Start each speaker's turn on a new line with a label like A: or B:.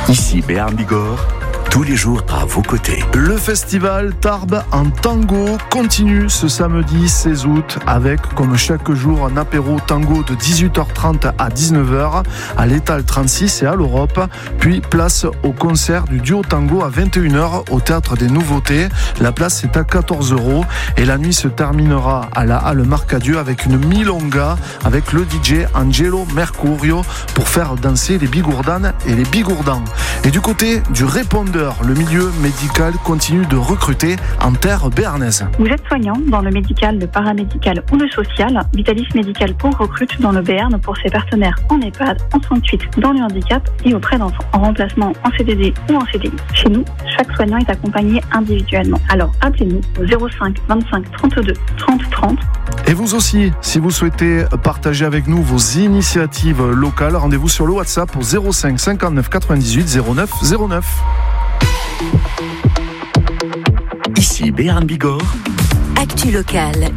A: Ici Béarn Bigorre, tous les jours à vos côtés.
B: Le festival Tarbes en tango continue ce samedi 16 août avec, comme chaque jour, un apéro tango de 18h30 à 19h à l'Étal 36 et à l'Europe. Puis place au concert du duo tango à 21h au Théâtre des Nouveautés. La place est à 14 € et la nuit se terminera à la Halle Marcadieu avec une milonga avec le DJ Angelo Mercurio pour faire danser les bigourdanes et les bigourdans. Et du côté du répondeur, le milieu médical continue de recruter en terre béarnaise.
C: Vous êtes soignant dans le médical, le paramédical ou le social. Vitalis Médical Pau recrute dans le Béarn pour ses partenaires en EHPAD, en soins de suite, dans le handicap et auprès d'enfants, en remplacement en CDD ou en CDI. Chez nous, chaque soignant est accompagné individuellement. Alors appelez-nous au 05 25 32 30 30.
B: Et vous aussi, si vous souhaitez partager avec nous vos initiatives locales, rendez-vous sur le WhatsApp au 05 59 98 09 09.
A: Ici Béarn Bigorre.
D: Actu locale.